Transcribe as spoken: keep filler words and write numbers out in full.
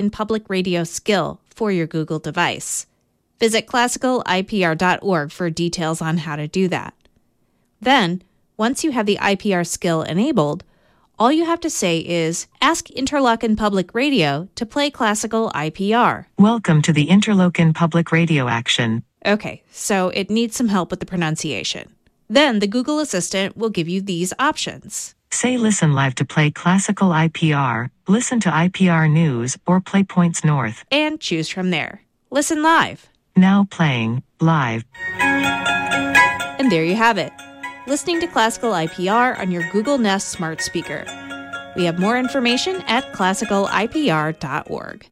in Public Radio skill for your Google device. Visit classical I P R dot org for details on how to do that. Then, once you have the I P R skill enabled, all you have to say is, ask Interlochen Public Radio to play classical I P R. Welcome to the Interlochen Public Radio action. Okay, so it needs some help with the pronunciation. Then the Google Assistant will give you these options. Say listen live to play classical I P R, listen to I P R news, or play Points North. And choose from there. Listen live. Now playing, live. And there you have it. Listening to classical I P R on your Google Nest smart speaker. We have more information at classical I P R dot org.